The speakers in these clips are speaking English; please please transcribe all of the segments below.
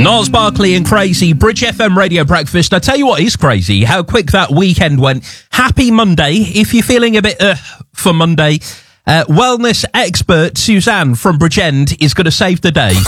Niles Barkley and Crazy, Bridge FM Radio Breakfast. I tell you what is crazy, how quick that weekend went. Happy Monday. If you're feeling a bit for Monday, wellness expert Suzanne from Bridgend is going to save the day.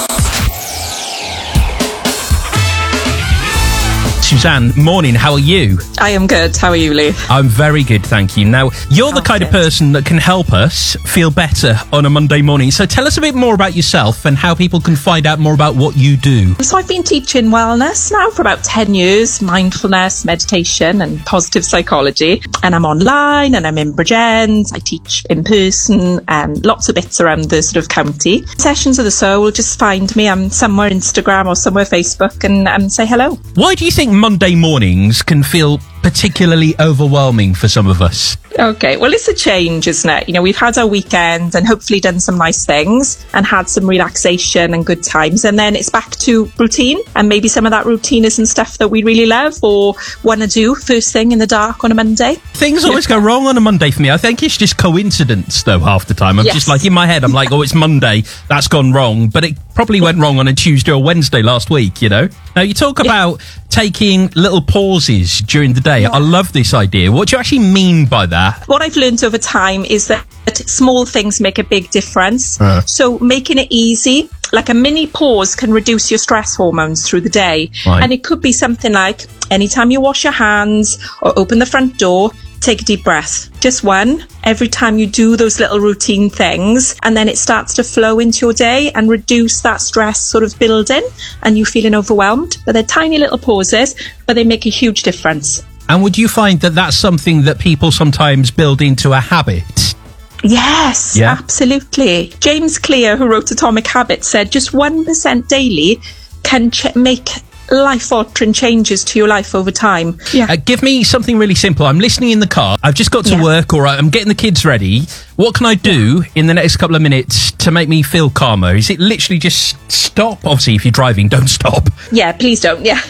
Suzanne, morning, how are you? I am good. How are you, Lee? I'm very good, thank you. Now, you're the kind of person that can help us feel better on a Monday morning. So tell us a bit more about yourself and how people can find out more about what you do. So I've been teaching wellness now for about 10 years, mindfulness, meditation and positive psychology. And I'm online and I'm in Bridgend. I teach in person and lots of bits around the sort of county. Sessions of the Soul, just find me. I'm somewhere Instagram or somewhere Facebook and say hello. Why do you think Monday mornings can feel particularly overwhelming for some of us? Okay, well, it's a change, isn't it? You know, we've had our weekend and hopefully done some nice things and had some relaxation and good times. And then it's back to routine. And maybe some of that routine isn't stuff that we really love or want to do first thing in the dark on a Monday. Things always go wrong on a Monday for me. I think it's just coincidence, though, half the time. I'm just like, in my head, I'm like, oh, it's Monday. That's gone wrong. But it probably went wrong on a Tuesday or Wednesday last week, you know? Now, you talk about taking little pauses during the day. I love this idea. What do you actually mean by that? What I've learned over time is that small things make a big difference. So making it easy, like a mini pause can reduce your stress hormones through the day. Right. And it could be something like anytime you wash your hands or open the front door, take a deep breath. Just one every time you do those little routine things, and then it starts to flow into your day and reduce that stress sort of building and you feeling overwhelmed. But they're tiny little pauses, but they make a huge difference. And would you find that that's something that people sometimes build into a habit? Yes, absolutely. James Clear, who wrote Atomic Habits, said just 1% daily can make life-altering changes to your life over time. Give me something really simple. I'm listening in the car. I've just got to work, or I'm getting the kids ready. What can I do in the next couple of minutes to make me feel calmer? Is it literally just stop? Obviously, if you're driving, don't stop. Yeah, please don't. Yeah.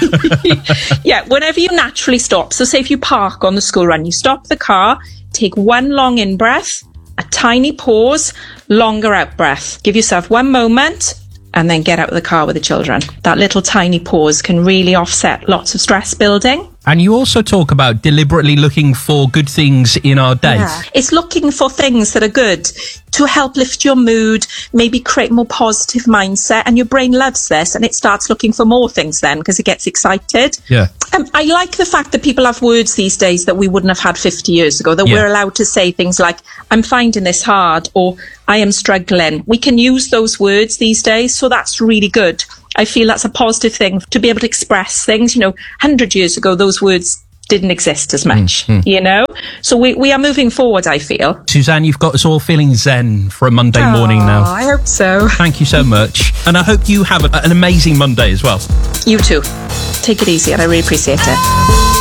Whenever you naturally stop. So say if you park on the school run, you stop the car, take one long in-breath, a tiny pause, longer out-breath. Give yourself one moment, and then get out of the car with the children. That little tiny pause can really offset lots of stress building. And you also talk about deliberately looking for good things in our day. Yeah. It's looking for things that are good to help lift your mood, maybe create more positive mindset. And your brain loves this and it starts looking for more things then because it gets excited. Yeah. I like the fact that people have words these days that we wouldn't have had 50 years ago, that we're allowed to say things like, I'm finding this hard, or I am struggling. We can use those words these days, so that's really good. I feel that's a positive thing to be able to express things. You know, 100 years ago, those words didn't exist as much, you know? So we are moving forward, I feel. Suzanne, you've got us all feeling zen for a Monday morning now. I hope so. Thank you so much. And I hope you have an amazing Monday as well. You too. Take it easy, and I really appreciate it.